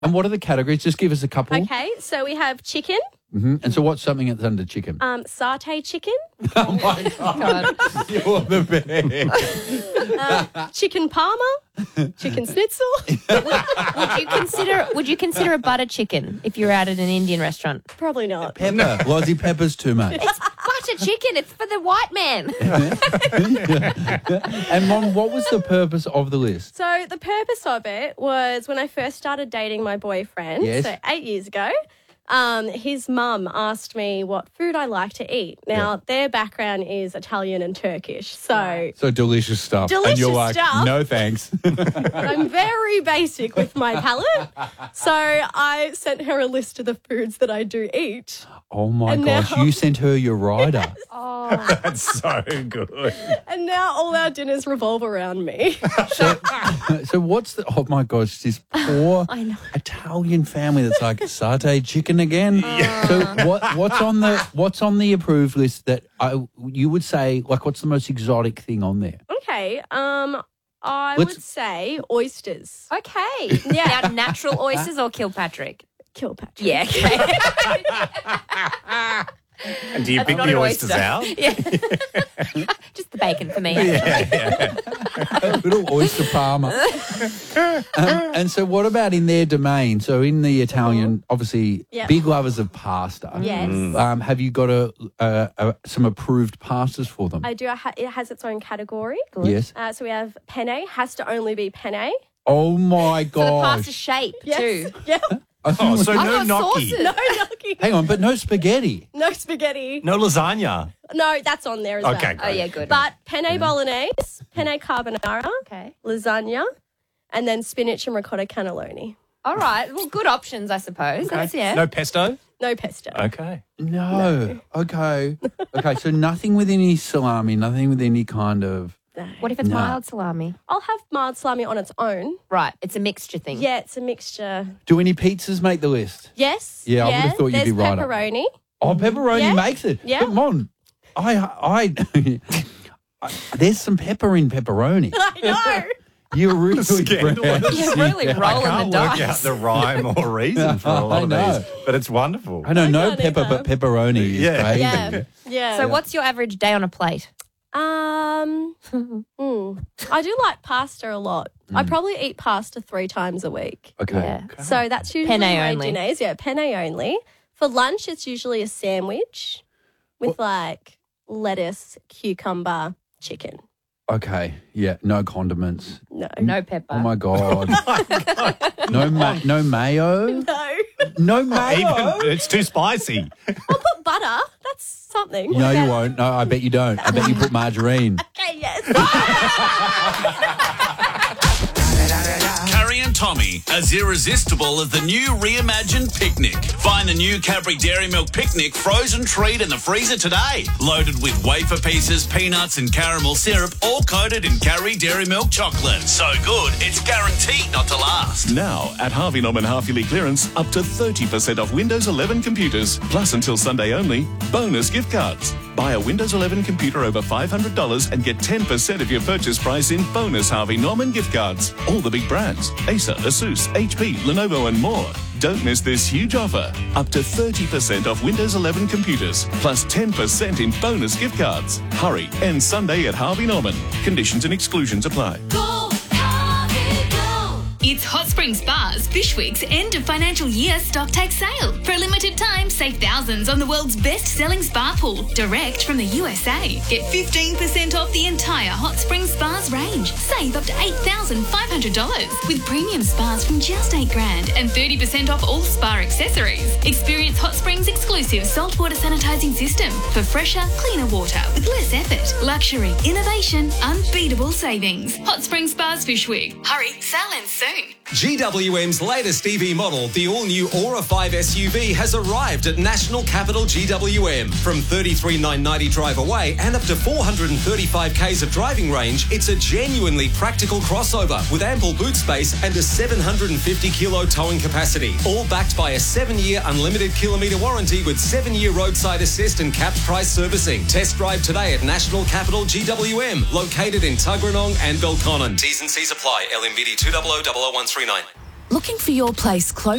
And what are the categories? Just give us a couple. Okay, so we have chicken, And so what's something that's under chicken? satay chicken, Oh, my God. You're the best. chicken parma, chicken schnitzel. Would you consider a butter chicken if you're out at an Indian restaurant? Probably not. Pepper. Aussie pepper's too much. It's butter chicken. It's for the white man. And, Mom, what was the purpose of the list? So the purpose of it was when I first started dating my boyfriend, Yes. so 8 years ago, his mum asked me what food I like to eat. Now, their background is Italian and Turkish, so So delicious stuff. Delicious and you're like, stuff. no thanks. I'm very basic with my palate. So I sent her a list of the foods that I do eat. Oh, my And gosh. now- You sent her your rider. That's so good. And now all our dinners revolve around me. So what's the... Oh, my gosh, this poor I know. Italian family that's like, satay chicken again? So what's on the approved list that you would say, like, what's the most exotic thing on there? Okay, I Let's- would say oysters. Okay. Yeah. Now, natural oysters or Kilpatrick? Kilpatrick. Yeah. Okay. And do you That's pick not the an oysters oyster. out? Yeah. Just the bacon for me. A little oyster parma. And so what about in their domain? So in the Italian, obviously, Yeah. big lovers of pasta. Yes. Have you got some approved pastas for them? I do. It has its own category. Yes. So we have penne. Has to only be penne. Oh, my So the pasta gosh. shape Yes. too. Yep. Oh, so I no got gnocchi. sauces. No gnocchi. Hang on, but no spaghetti. No spaghetti. No lasagna. No, that's on there as well. Okay, Oh yeah, good. But penne bolognese, penne carbonara, Okay. lasagna, and then spinach and ricotta cannelloni. All right. Well, good options, I suppose. That's, yeah. No pesto? No pesto. Okay. No. Okay. Okay, so nothing with any salami, nothing with any kind of... No. What if it's No. mild salami? I'll have mild salami on its own. Right. It's a mixture thing. Yeah, it's a mixture. Do any pizzas make the list? Yes. Yeah, I would have thought you'd There's be right up. pepperoni. Oh, pepperoni Yeah. makes it. Yeah. Come on. There's some pepper in pepperoni. I know. You're really Scandalous. You're really I rolling can't the work dice. out the rhyme or reason for a lot I of know. these, but it's wonderful. I know, no can't pepper, either. but pepperoni is Yeah. crazy. Yeah. Yeah. So what's your average day on a plate? I do like pasta a lot. I probably eat pasta 3 times a week. Okay. Yeah. So that's usually Penne my only. dinners. Yeah, penne only. For lunch, it's usually a sandwich with like lettuce, cucumber, chicken. Okay. Yeah. No condiments. No. No pepper. Oh my god. No mayo. No. No mayo. Even, it's too spicy. I'll put butter. That's something. No, you won't. No, I bet you don't. I bet you put margarine. Okay, yes. Carrie and Tommy, as irresistible as the new reimagined picnic. Find the new Cadbury Dairy Milk Picnic frozen treat in the freezer today. Loaded with wafer pieces, peanuts and caramel syrup, all coated in Cadbury Dairy Milk chocolate. So good, it's guaranteed not to last. Now, at Harvey Norman half-yearly clearance, up to 30% off Windows 11 computers. Plus, until Sunday only, bonus gift cards. Buy a Windows 11 computer over $500 and get 10% of your purchase price in bonus Harvey Norman gift cards. All the big brands: Acer, Asus, HP, Lenovo and more. Don't miss this huge offer. Up to 30% off Windows 11 computers, plus 10% in bonus gift cards. Hurry, end Sunday at Harvey Norman. Conditions and exclusions apply. It's Hot Spring Spa's Fish Week's end of financial year stock take sale. For a limited time, save thousands on the world's best-selling spa pool, direct from the USA. Get 15% off the entire Hot Spring Spa's range. Save up to $8,500 with premium spas from just $8,000 and 30% off all spa accessories. Experience Hot Spring's exclusive saltwater sanitizing system for fresher, cleaner water with less effort. Luxury, innovation, unbeatable savings. Hot Spring Spa's Fish Week. Hurry, sale ends soon. GWM's latest EV model, the all-new Aura 5 SUV, has arrived at National Capital GWM. From $33,990 drive away and up to 435 k's of driving range, it's a genuinely practical crossover with ample boot space and a 750-kilo towing capacity. All backed by a 7-year unlimited kilometre warranty with 7-year roadside assist and capped price servicing. Test drive today at National Capital GWM, located in Tuggeranong and Belconnen. T's and C's apply. LMBD 200 00139. Looking for your place close